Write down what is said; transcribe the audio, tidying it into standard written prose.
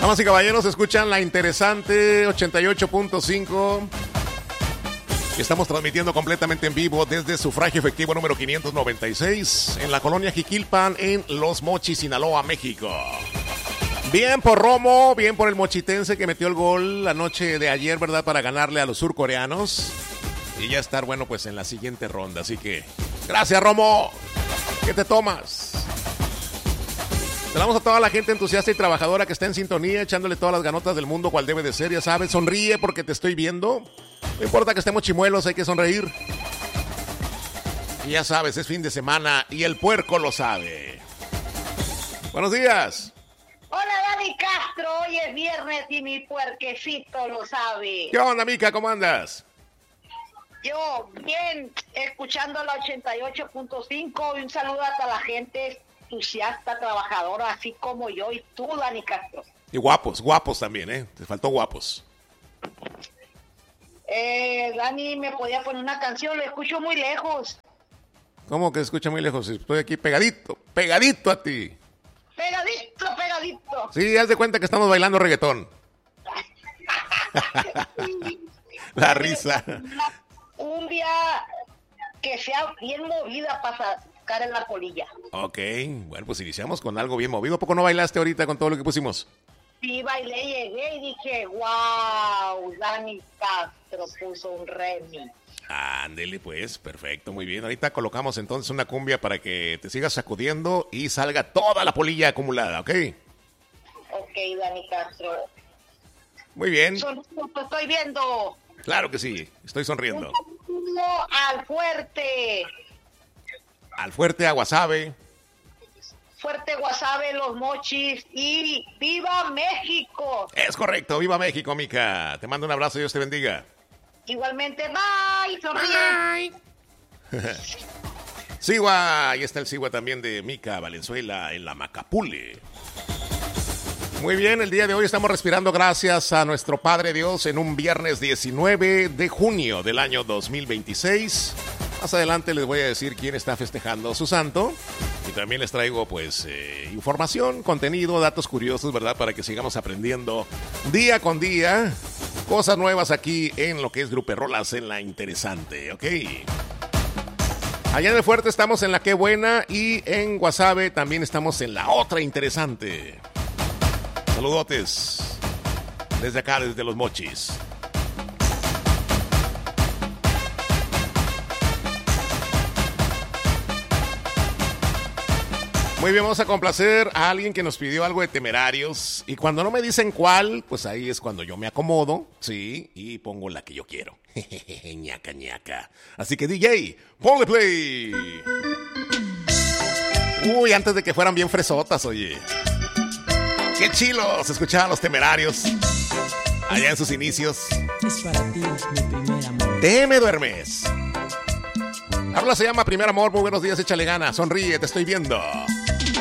Damas y caballeros, escuchan la interesante 88.5. Estamos transmitiendo completamente en vivo desde Sufragio Efectivo número 596 en la colonia Jiquilpan, en Los Mochis, Sinaloa, México. Bien por Romo, bien por el mochitense que metió el gol la noche de ayer, ¿verdad? Para ganarle a los surcoreanos y ya estar, bueno, pues en la siguiente ronda. Así que, gracias, Romo. ¿Qué te tomas? Saludamos a toda la gente entusiasta y trabajadora que está en sintonía, echándole todas las ganotas del mundo, cual debe de ser, ya sabes. Sonríe porque te estoy viendo. No importa que estemos chimuelos, hay que sonreír. Y ya sabes, es fin de semana y el puerco lo sabe. Buenos días. Hola, Dani Castro, hoy es viernes y mi puerquecito lo sabe. ¿Qué onda, Mica? ¿Cómo andas? Yo, bien, escuchando la 88.5 y un saludo a toda la gente entusiasta, trabajadora, así como yo y tú, Dani Castro. Y guapos también, ¿eh? Te faltó guapos. Dani, ¿me podía poner una canción? Lo escucho muy lejos. ¿Cómo que se escucha muy lejos? Estoy aquí pegadito a ti. Pegadito. Sí, haz de cuenta que estamos bailando reggaetón. La risa. Una cumbia que sea bien movida para sacar en la polilla. Ok, bueno, pues iniciamos con algo bien movido. ¿A poco no bailaste ahorita con todo lo que pusimos? Sí, bailé, llegué y dije, wow, Dani Castro puso un remix. Ándele pues, perfecto, muy bien. Ahorita colocamos entonces una cumbia para que te sigas sacudiendo y salga toda la polilla acumulada, ¿ok? Ok, Dani Castro. Muy bien. Te estoy viendo. Claro que sí, estoy sonriendo. Al fuerte. Al fuerte, a Guasave. Fuerte Guasave, Los Mochis y ¡Viva México! Es correcto, viva México, Mica. Te mando un abrazo, Dios te bendiga. Igualmente, bye, sonríe. Sigua, ahí está el Sigua también de Mica Valenzuela en la Macapule. Muy bien, el día de hoy estamos respirando gracias a nuestro Padre Dios en un viernes 19 de junio del año 2026. Más adelante les voy a decir quién está festejando su santo. Y también les traigo, pues, información, contenido, datos curiosos, ¿verdad? Para que sigamos aprendiendo día con día cosas nuevas aquí en lo que es Gruperrolas en la interesante, ¿ok? Allá en el fuerte estamos en la Qué Buena y en Guasave también estamos en la otra interesante. Saludotes desde acá, desde Los Mochis. Muy bien, vamos a complacer a alguien que nos pidió algo de Temerarios. Y cuando no me dicen cuál, pues ahí es cuando yo me acomodo, sí, y pongo la que yo quiero. Ñaca, ñaca. Así que DJ, ponle play. Uy, antes de que fueran bien fresotas, oye. Qué chilos escuchaban Los Temerarios allá en sus inicios. Es para ti mi primer amor. Te me duermes. Habla se llama Primer Amor. Muy buenos días, échale ganas. Sonríe, te estoy viendo.